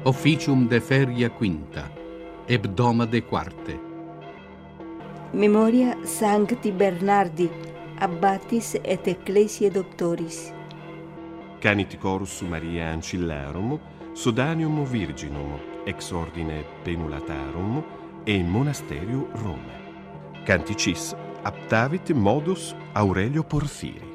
Officium de feria quinta, hebdomade quarte. Memoria Sancti Bernardi, Abbatis et Ecclesiae Doctoris. Canit Chorus Maria Ancillarum, Sodanium Virginum, ex ordine Penulatarum, e in Monasteriu Rome. Canticis aptavit modus Aurelio Porphyri.